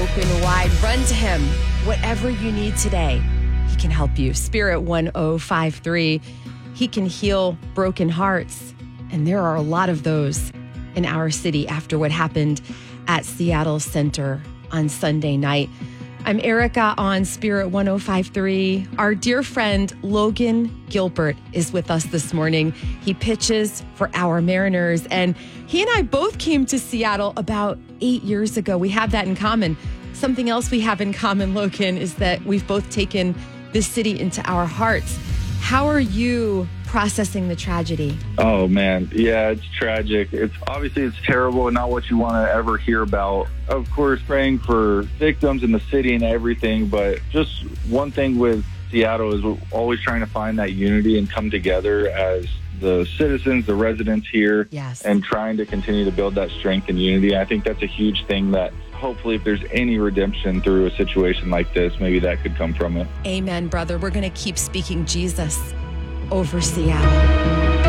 open wide. Run to him. Whatever you need today, he can help you. Spirit 1053. He can heal broken hearts. And there are a lot of those in our city after what happened at Seattle Center on Sunday night. I'm Erica on Spirit 1053. Our dear friend Logan Gilbert is with us this morning. He pitches for our Mariners, and he and I both came to Seattle about 8 years ago. We have that in common. Something else we have in common, Logan, is that we've both taken this city into our hearts. How are you processing the tragedy? Oh, man. Yeah, it's tragic. It's terrible and not what you want to ever hear about. Of course, praying for victims in the city and everything, but just one thing with Seattle is we're always trying to find that unity and come together as the citizens, the residents here, yes, and trying to continue to build that strength and unity. I think that's a huge thing that hopefully if there's any redemption through a situation like this, maybe that could come from it. Amen, brother. We're going to keep speaking Jesus over Seattle.